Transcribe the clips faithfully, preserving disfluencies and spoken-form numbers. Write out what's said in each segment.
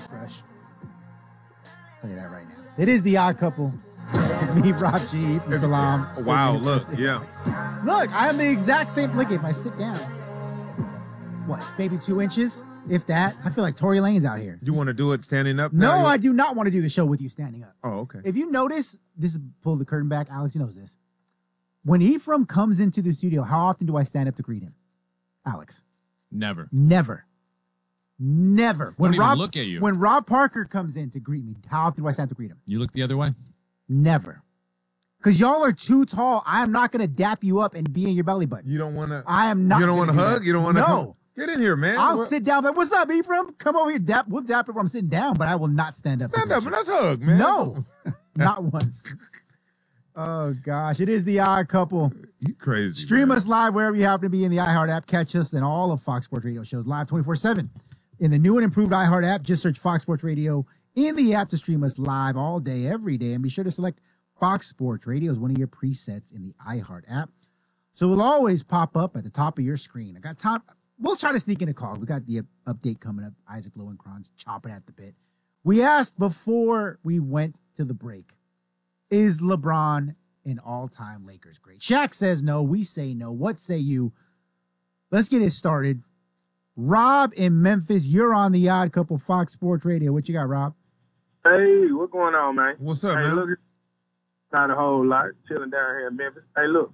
Rush. I'll tell you that right now. It is the Odd Couple. Me, Rob G, from Salam. Wow, look, yeah. Look, I am the exact same. Look, if I sit down, what, maybe two inches, if that? I feel like Tory Lane's out here. You want to do it standing up? No, now? I do not want to do the show with you standing up. Oh, okay. If you notice, this is pull the curtain back. Alex, you knows this. When Ephraim comes into the studio, how often do I stand up to greet him? Alex. Never. Never. Never. When Don't even Rob, look at you. When Rob Parker comes in to greet me, how often do I stand up to greet him? You look the other way? Never. Because y'all are too tall. I am not going to dap you up and be in your belly button. You don't want to. I am not. You don't want to do hug? that. You don't want to. No. Get in here, man. I'll what? sit down. Like, what's up, Ephraim? Come over here. Dap. We'll dap it where I'm sitting down, but I will not stand up. Stand up and let's hug, man. No. Not once. Oh, gosh. It is the Odd Couple. You crazy. Stream man. us live wherever you happen to be in the iHeart app. Catch us and all of Fox Sports Radio shows live twenty-four seven. In the new and improved iHeart app, just search Fox Sports Radio in the app to stream us live all day, every day. And be sure to select Fox Sports Radio as one of your presets in the iHeart app. So it'll always pop up at the top of your screen. I got time. We'll try to sneak in a call. We got the update coming up. Isaac Lowenkron's chopping at the bit. We asked before we went to the break, is LeBron an all-time Lakers great? Shaq says no. We say no. What say you? Let's get it started. Rob in Memphis, you're on the Odd Couple Fox Sports Radio. What you got, Rob? Hey, what's going on, man? What's up, hey, man? Look, not a whole lot. Chilling down here in Memphis. Hey, look,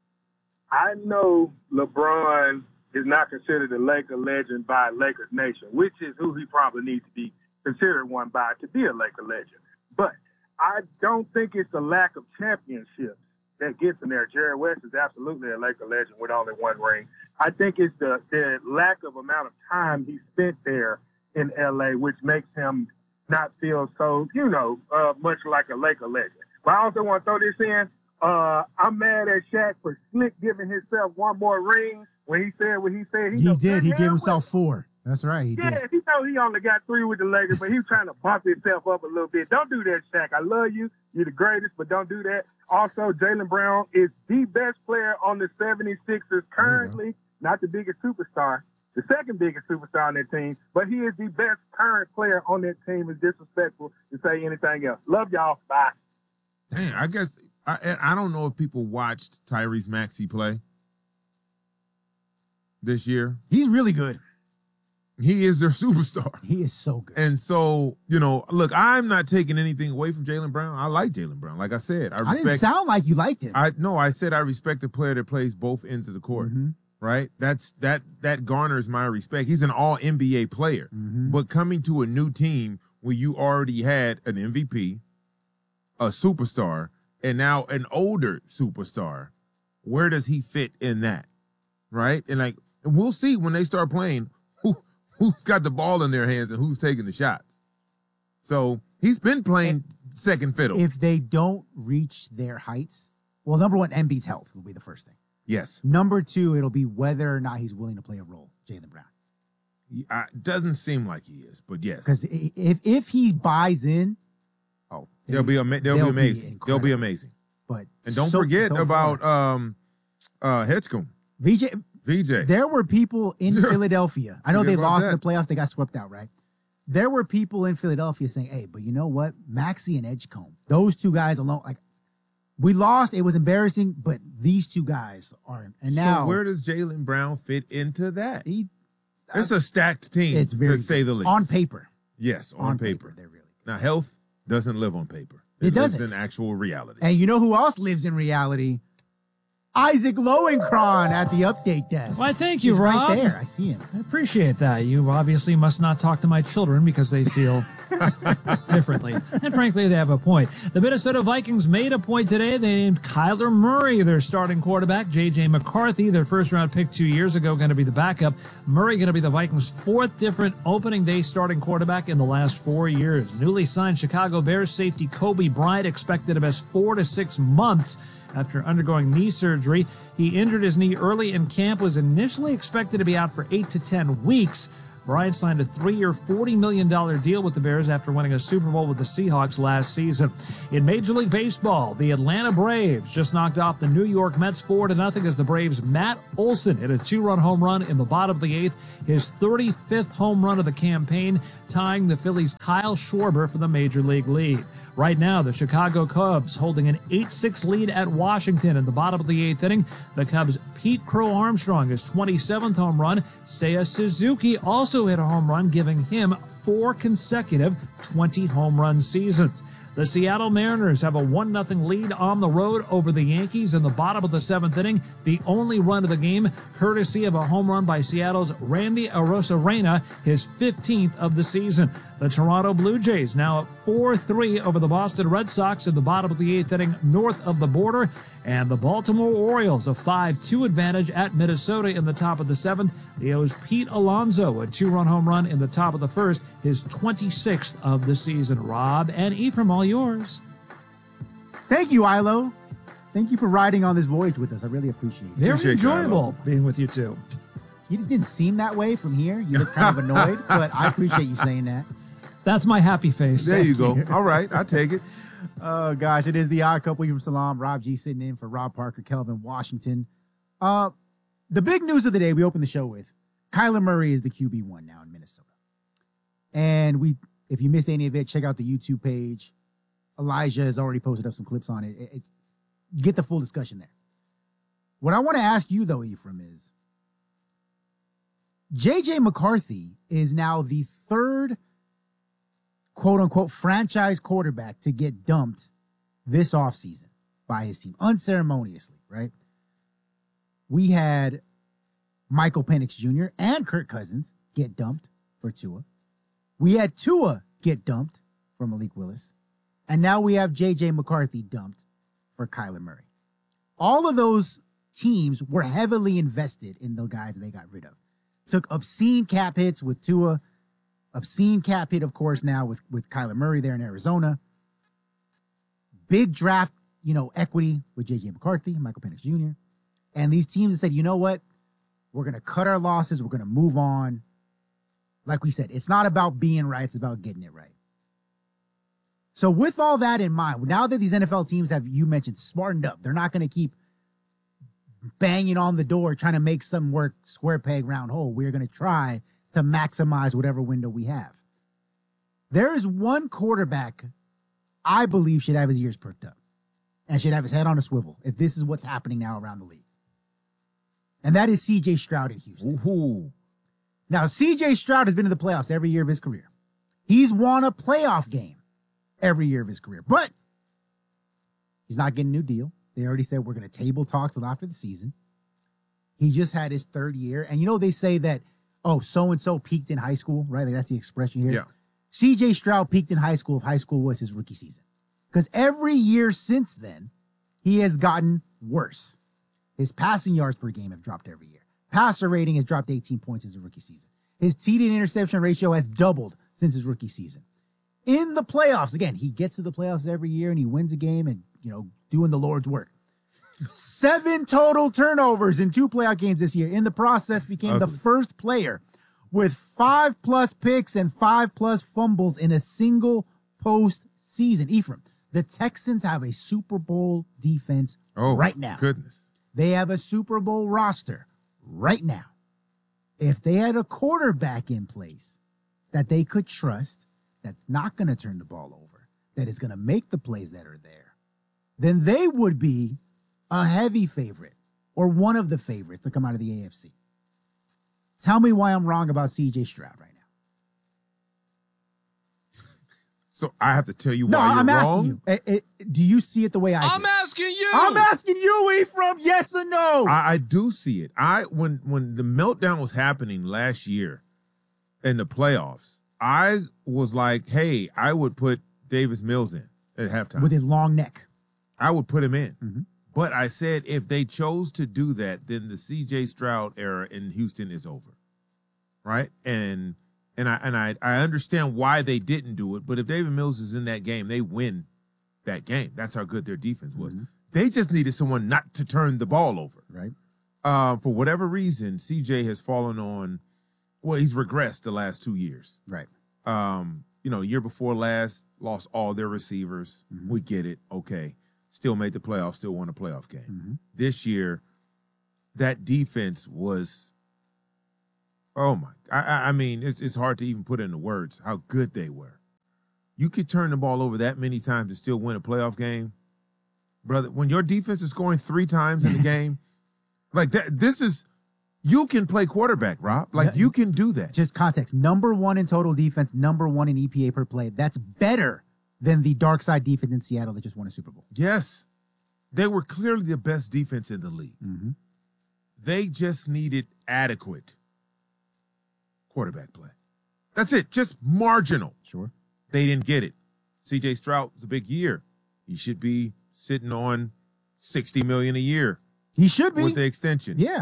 I know LeBron is not considered a Laker legend by Lakers Nation, which is who he probably needs to be considered one by to be a Laker legend. But I don't think it's the lack of championships that gets him there. Jerry West is absolutely a Laker legend with only one ring. I think it's the, the lack of amount of time he spent there in L A, which makes him not feel so, you know, uh, much like a Laker legend. But I also want to throw this in. Uh, I'm mad at Shaq for slick giving himself one more ring when he said what he said. He, he did. He gave himself four. That's right. He yeah, did. he know he only got three with the Lakers, but he was trying to bump himself up a little bit. Don't do that, Shaq. I love you. You're the greatest, but don't do that. Also, Jaylen Brown is the best player on the seventy-sixers currently, not the biggest superstar, the second biggest superstar on that team, but he is the best current player on that team. It's disrespectful to say anything else. Love y'all. Bye. Dang, I guess I I don't know if people watched Tyrese Maxey play this year. He's really good. He is their superstar. He is so good. And so, you know, look, I'm not taking anything away from Jaylen Brown. I like Jaylen Brown. Like I said, I, respect, I didn't sound like you liked him. I no, I said I respect a player that plays both ends of the court. Mm-hmm. Right? That's that that garners my respect. He's an all N B A player. Mm-hmm. But coming to a new team where you already had an M V P, a superstar, and now an older superstar, where does he fit in that? Right? And like we'll see when they start playing who who's got the ball in their hands and who's taking the shots. So he's been playing and second fiddle. If they don't reach their heights, well, number one, Embiid's health will be the first thing. Yes. Number two, it'll be whether or not he's willing to play a role, Jaylen Brown. He, uh, doesn't seem like he is, but yes. Because if if he buys in, oh, they'll be ama- they'll, they'll be amazing. Be they'll be amazing. But and don't so, forget so about um, uh, Hedgecombe. V J. V J. There were people in Philadelphia. I know they lost that. in the playoffs. They got swept out, right? There were people in Philadelphia saying, hey, but you know what? Maxey and Edgecombe, those two guys alone, like, we lost. It was embarrassing, but these two guys are. And now, so where does Jaylen Brown fit into that? He, it's a stacked team, it's very to say the least. On paper. Yes, on, on paper. paper. They're really good. Now, health doesn't live on paper. It, it doesn't. lives in actual reality. And you know who else lives in reality? Isaac Lowenkron at the update desk. Why, thank you, He's Rob. right there. I see him. I appreciate that. You obviously must not talk to my children because they feel differently. And frankly, they have a point. The Minnesota Vikings made a point today. They named Kyler Murray their starting quarterback. J J McCarthy, their first-round pick two years ago, going to be the backup. Murray going to be the Vikings' fourth different opening day starting quarterback in the last four years. Newly signed Chicago Bears safety Kobe Bryant expected to miss four to six months after undergoing knee surgery. He injured his knee early in camp, was initially expected to be out for eight to ten weeks. Bryant signed a three-year, forty million dollars deal with the Bears after winning a Super Bowl with the Seahawks last season. In Major League Baseball, the Atlanta Braves just knocked off the New York Mets four to nothing as the Braves' Matt Olson hit a two-run home run in the bottom of the eighth, his thirty-fifth home run of the campaign, tying the Phillies' Kyle Schwarber for the Major League lead. Right now, the Chicago Cubs holding an eight six lead at Washington in the bottom of the eighth inning. The Cubs' Pete Crow Armstrong, his twenty-seventh home run. Seiya Suzuki also hit a home run, giving him four consecutive twenty-home run seasons. The Seattle Mariners have a one nothing lead on the road over the Yankees in the bottom of the seventh inning. The only run of the game, courtesy of a home run by Seattle's Randy Arozarena, his fifteenth of the season. The Toronto Blue Jays now up four three over the Boston Red Sox in the bottom of the eighth inning north of the border. And the Baltimore Orioles a five two advantage at Minnesota in the top of the seventh. The O's Pete Alonso a two-run home run in the top of the first, his twenty-sixth of the season. Rob and Ephraim, all yours. Thank you, Ilo. Thank you for riding on this voyage with us. I really appreciate it. Very Appreciate you, enjoyable Ilo. being with you two. You didn't seem that way from here. You look kind of annoyed, but I appreciate you saying that. That's my happy face. There you go. All right, I take it. Oh, gosh, it is the Odd Couple. From Salam, Rob G sitting in for Rob Parker, Kelvin Washington. Uh, the big news of the day we opened the show with, Kyler Murray is the Q B one now in Minnesota. And we, if you missed any of it, check out the YouTube page. Elijah has already posted up some clips on it. it, it you get the full discussion there. What I want to ask you, though, Ephraim, is J J McCarthy is now the third quote-unquote franchise quarterback to get dumped this offseason by his team, unceremoniously, right? We had Michael Penix Junior and Kirk Cousins get dumped for Tua. We had Tua get dumped for Malik Willis. And now we have J J McCarthy dumped for Kyler Murray. All of those teams were heavily invested in the guys that they got rid of. Took obscene cap hits with Tua, obscene cap hit, of course, now with, with Kyler Murray there in Arizona. Big draft, you know, equity with J J McCarthy, Michael Penix Junior And these teams have said, you know what? We're going to cut our losses. We're going to move on. Like we said, it's not about being right. It's about getting it right. So with all that in mind, now that these N F L teams have, you mentioned, smartened up, they're not going to keep banging on the door trying to make some work, square peg, round hole. We're going to try to maximize whatever window we have. There is one quarterback I believe should have his ears perked up and should have his head on a swivel if this is what's happening now around the league. And that is C J Stroud in Houston. Ooh. Now, C J Stroud has been in the playoffs every year of his career. He's won a playoff game every year of his career, but he's not getting a new deal. They already said we're going to table talk till after the season. He just had his third year. And you know, they say that, oh, so-and-so peaked in high school, right? Like that's the expression here. Yeah. C J Stroud peaked in high school if high school was his rookie season. Because every year since then, he has gotten worse. His passing yards per game have dropped every year. Passer rating has dropped eighteen points since his rookie season. His T D to interception ratio has doubled since his rookie season. In the playoffs, again, he gets to the playoffs every year and he wins a game and, you know, doing the Lord's work. Seven total turnovers in two playoff games this year. In the process, became Ugly. the first player with five plus picks and five plus fumbles in a single postseason. Ephraim, the Texans have a Super Bowl defense Oh, right now. Goodness. They have a Super Bowl roster right now. If they had a quarterback in place that they could trust, that's not going to turn the ball over, that is going to make the plays that are there, then they would be a heavy favorite or one of the favorites to come out of the A F C. Tell me why I'm wrong about C J Stroud right now. So I have to tell you No, why you're I'm asking wrong? you. Eh, eh, do you see it the way I I'm do? asking you. I'm asking you, Ephraim, yes or no? I, I do see it. I when when the meltdown was happening last year in the playoffs, I was like, hey, I would put Davis Mills in at halftime. With his long neck. I would put him in. Mhm. But I said if they chose to do that, then the C J Stroud era in Houston is over. Right? And and I and I I understand why they didn't do it, but if David Mills is in that game, they win that game. That's how good their defense was. Mm-hmm. They just needed someone not to turn the ball over. Right. Uh, for whatever reason, C J has fallen on Well, he's regressed the last two years. Right. Um, you know, year before last, lost all their receivers. Mm-hmm. We get it. Okay. Still made the playoffs, still won a playoff game. Mm-hmm. This year, that defense was, oh my, I, I I mean, it's, it's hard to even put into words how good they were. You could turn the ball over that many times and still win a playoff game. Brother, when your defense is scoring three times in the game, like that, this is, you can play quarterback, Rob. Like, you can do that. Just context. Number one in total defense, number one in E P A per play. That's better than the dark side defense in Seattle that just won a Super Bowl. Yes. They were clearly the best defense in the league. Mm-hmm. They just needed adequate quarterback play. That's it. Just marginal. Sure. They didn't get it. C J Stroud was a big year. He should be sitting on sixty million dollars a year He should be. with the extension. Yeah.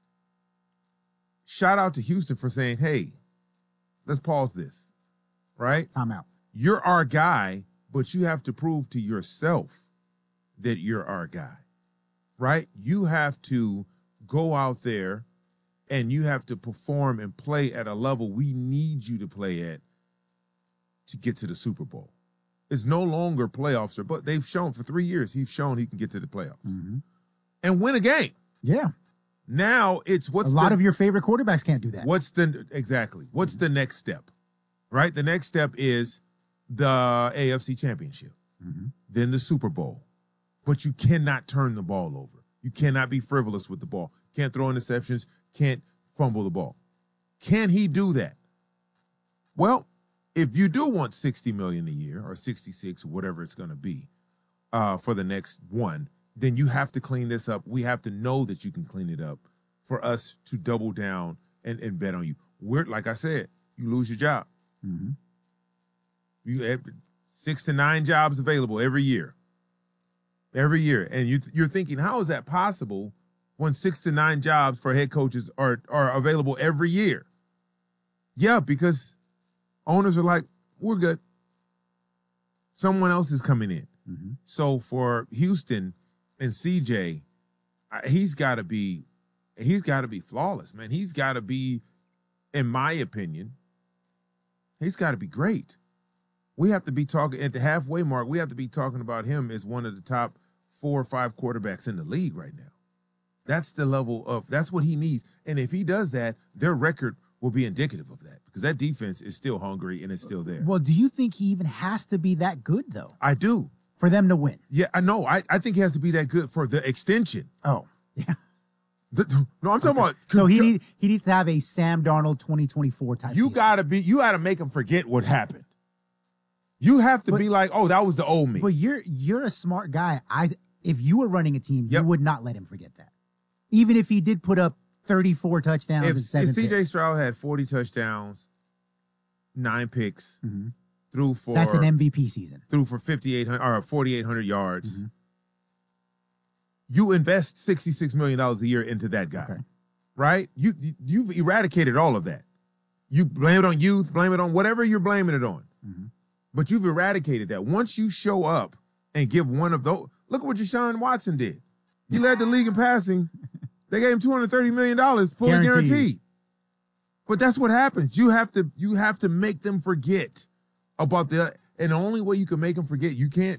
Shout out to Houston for saying, hey, let's pause this, right? Time out. You're our guy, but you have to prove to yourself that you're our guy, right? You have to go out there and you have to perform and play at a level we need you to play at to get to the Super Bowl. It's no longer playoffs, but they've shown for three years, he's shown he can get to the playoffs Mm-hmm. and win a game. Yeah. Now it's what's a lot the, of your favorite quarterbacks can't do that. What's the exactly? What's the next step? Right? The next step is the A F C Championship, Mm-hmm. then the Super Bowl. But you cannot turn the ball over. You cannot be frivolous with the ball. Can't throw interceptions, can't fumble the ball. Can he do that? Well, if you do want sixty million dollars a year or sixty-six or whatever it's going to be uh, for the next one, then you have to clean this up. We have to know that you can clean it up for us to double down and, and bet on you. We're, like I said, you lose your job. Mm-hmm. You have six to nine jobs available every year. Every year. And you, you're thinking, how is that possible when six to nine jobs for head coaches are, are available every year? Yeah, because owners are like, we're good. Someone else is coming in. Mm-hmm. So for Houston and C J, he's got to be, he's got to be flawless, man. He's got to be, in my opinion, he's got to be great. We have to be talking at the halfway mark. We have to be talking about him as one of the top four or five quarterbacks in the league right now. That's the level of, that's what he needs. And if he does that, their record will be indicative of that because that defense is still hungry and it's still there. Well, do you think he even has to be that good, though, I do. for them to win? Yeah, I know. I, I think he has to be that good for the extension. Oh, yeah. The- no, I'm talking about. So he need, he needs to have a Sam Darnold twenty twenty-four type You season. gotta be. You gotta make him forget what happened. You have to But- be like, oh, that was the old me. But you're you're a smart guy. I if you were running a team, Yep. you would not let him forget that. Even if he did put up thirty-four touchdowns if and seven if C J picks. Stroud had forty touchdowns, nine picks, Mhm. threw for That's an M V P season. threw for fifty-eight hundred or forty-eight hundred yards, Mhm. you invest sixty-six million dollars a year into that guy, Okay. right? You, you you've eradicated all of that. You blame it on youth, blame it on whatever you're blaming it on, Mhm. but you've eradicated that. Once you show up and give one of those, look at what Deshaun Watson did. He led the league in passing. They gave him two hundred thirty million dollars fully Guaranteed. guaranteed. But that's what happens. You have to you have to make them forget about the, and the only way you can make them forget, you can't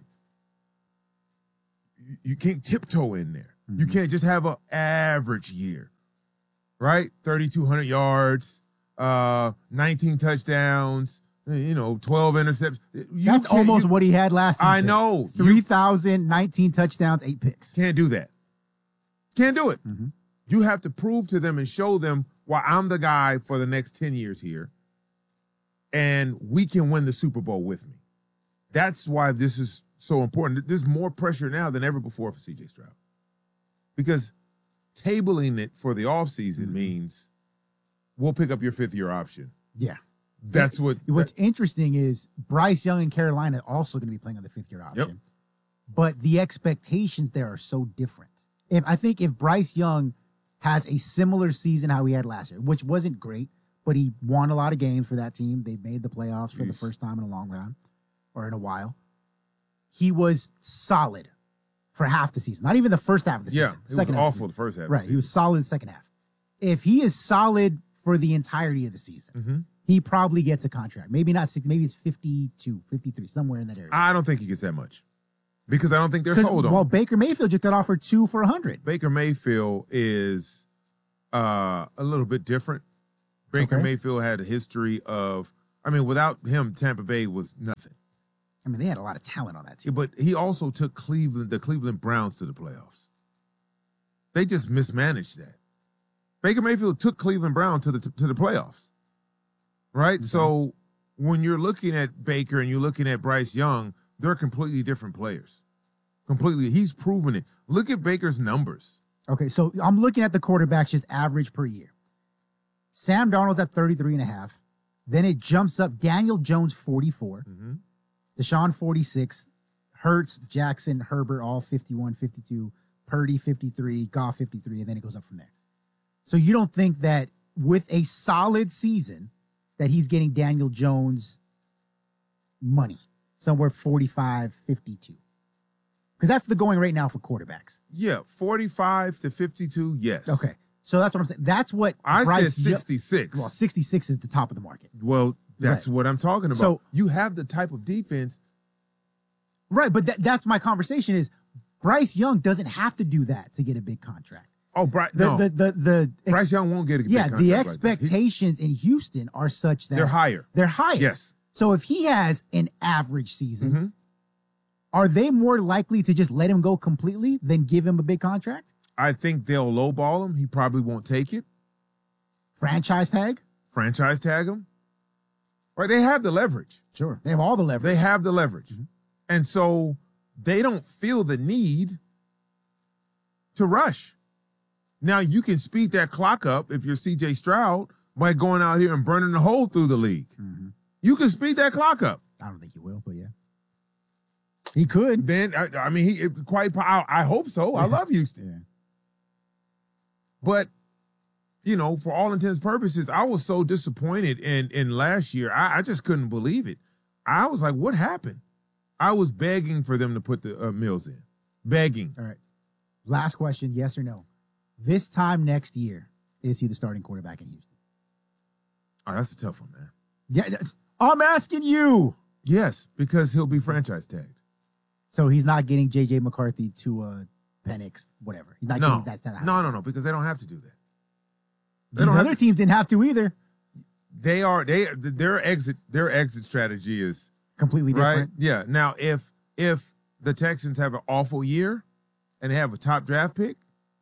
you- you can't tiptoe in there. You can't just have an average year, right? thirty-two hundred yards, uh, nineteen touchdowns, you know, twelve interceptions. You That's can't- almost you what he had last season. I know. three You thousand, nineteen touchdowns, eight picks. can't do that. Can't do it. Mhm. You have to prove to them and show them why I'm the guy for the next ten years here, and we can win the Super Bowl with me. That's why this is so important. There's more pressure now than ever before for C J Stroud. Because tabling it for the offseason means we'll pick up your fifth year option. Yeah. That's what What's interesting is Bryce Young and Carolina are also going to be playing on the fifth year option. Yep. But the expectations there are so different. If I think if Bryce Young has a similar season how he had last year, which wasn't great, but he won a lot of games for that team. They made the playoffs for the Jeez. first time in a long time or in a while. He was solid for half the season. Not even the first half of the yeah, season. it Second was half of the awful season. the first half. of the Right. He was season. solid in the second half. If he is solid for the entirety of the season, Mm-hmm. he probably gets a contract. Maybe not sixty, maybe it's fifty-two, fifty-three, somewhere in that area. I don't think he gets that much because I don't think they're 'Cause, sold on. well, him. Baker Mayfield just got offered two for a hundred. Baker Mayfield is uh, a little bit different. Baker Okay. Mayfield had a history of, I mean, without him, Tampa Bay was nothing. I mean, they had a lot of talent on that team. But he also took Cleveland, the Cleveland Browns, to the playoffs. They just mismanaged that. Baker Mayfield took Cleveland Brown to the to the playoffs, right? Okay. So when you're looking at Baker and you're looking at Bryce Young, they're completely different players. Completely, he's proven it. Look at Baker's numbers. Okay, so I'm looking at the quarterbacks just average per year. Sam Darnold's at thirty-three and a half. Then it jumps up. Daniel Jones, forty-four. Mm-hmm. Deshaun, forty-six. Hurts, Jackson, Herbert, all fifty-one, fifty-two. Purdy, fifty-three. Goff, fifty-three. And then it goes up from there. So you don't think that with a solid season that he's getting Daniel Jones money, somewhere forty-five, fifty-two? Because that's the going right now for quarterbacks. Yeah, forty-five to fifty-two, yes. Okay. So that's what I'm saying. That's what I Bryce said Yo- sixty-six. Well, sixty-six is the top of the market. Well, that's Right. what I'm talking about. So- you have the type of defense. Right, but that, that's my conversation is Bryce Young doesn't have to do that to get a big contract. Oh, Bryce, The no. the the, the ex- Bryce Young won't get a big yeah, contract the like that. He- expectations in Houston are such that they're higher. They're higher. Yes. So if he has an average season, Mhm. are they more likely to just let him go completely than give him a big contract? I think they'll lowball him. He probably won't take it. Franchise tag? Franchise tag him. Right? They have the leverage. Sure. They have all the leverage. They have the leverage. And so they don't feel the need to rush. Now, you can speed that clock up if you're C J Stroud by going out here and burning a hole through the league. Mhm. You can speed that clock up. I don't think he will, but yeah. He could. Ben, I, I mean, he it, quite. I, I hope so. I love Houston, Yeah. but you know, for all intents and purposes, I was so disappointed in in last year. I, I just couldn't believe it. I was like, what happened? I was begging for them to put the uh, Mills in, begging. All right. Last question, yes or no? This time next year, is he the starting quarterback in Houston? Oh, that's a tough one, man. Yeah, th- I'm asking you. Yes, because he'll be franchise tagged. So he's not getting J J McCarthy to uh, Penix, whatever. He's not No, getting that. that no, no, no, because they don't have to do that. They These don't other have teams didn't have to either. They are they their exit their exit strategy is Completely different. right. Yeah. Now, if if the Texans have an awful year and they have a top draft pick,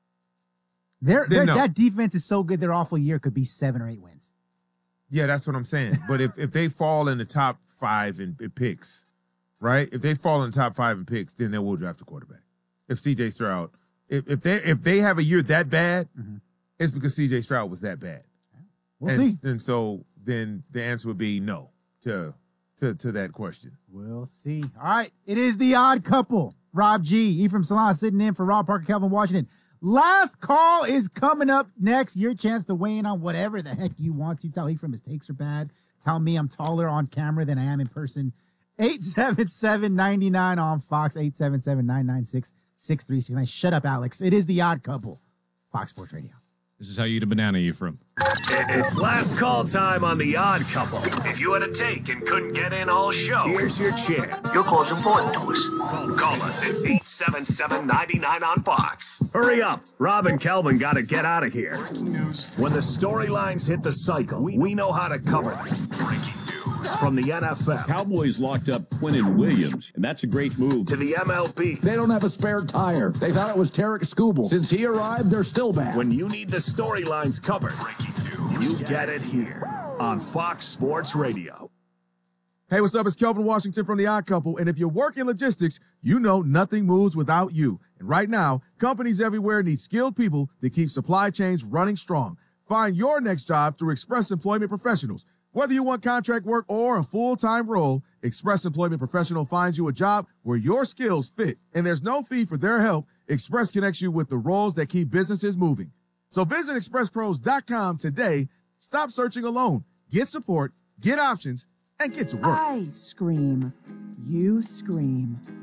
Their, Then their, no. That defense is so good, their awful year could be seven or eight wins. yeah, that's what I'm saying. But if if they fall in the top five in, in picks, right? If they fall in the top five in picks, then they will draft a quarterback. If C J Stroud, if if they if they have a year that bad, Mhm. it's because C J Stroud was that bad. We'll and, see. And so then the answer would be no to to to that question. We'll see. All right. It is the odd couple. Rob G, Ephraim Salon sitting in for Rob Parker, Calvin Washington. Last call is coming up next. Your chance to weigh in on whatever the heck you want to. Tell Ephraim his takes are bad. Tell me I'm taller on camera than I am in person. eight seven seven, nine nine on Fox. eight seven seven, nine nine six, six three six nine. Shut up, Alex. It is the odd couple. Fox Sports Radio. This is how you eat a banana, Ephraim. It's last call time on The Odd Couple. If you had a take and couldn't get in all show, here's your chance. Your call's important to us. Call us at eight seven seven, nine nine on Fox. Hurry up. Rob and Kelvin got to get out of here. When the storylines hit the cycle, we know how to cover them. Breaking news from the N F L Cowboys locked up Quinnen Williams, and that's a great move. to the M L B. They don't have a spare tire. They thought it was Tarek Skubal. Since he arrived, they're still bad. When you need the storylines covered, you get it here on Fox Sports Radio. Hey, what's up? It's Kelvin Washington from The Odd Couple. And if you work in logistics, you know nothing moves without you. And right now, companies everywhere need skilled people to keep supply chains running strong. Find your next job through Express Employment Professionals. Whether you want contract work or a full-time role, Express Employment Professional finds you a job where your skills fit. And there's no fee for their help. Express connects you with the roles that keep businesses moving. So visit express pros dot com today. Stop searching alone. Get support, get options, and get to work. I scream. You scream.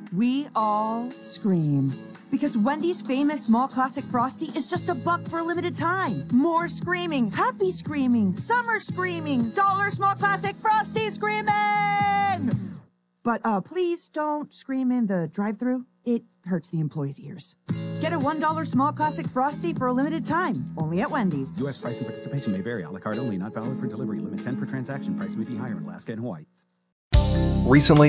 We all scream. Because Wendy's famous small classic Frosty is just a buck for a limited time. More screaming, happy screaming, summer screaming, dollar small classic Frosty screaming! But uh, please don't scream in the drive-thru. It hurts the employees' ears. Get a one dollar small classic Frosty for a limited time, only at Wendy's. U S price and participation may vary. A la carte only, not valid for delivery. Limit ten per transaction. Price may be higher in Alaska and Hawaii. Recently,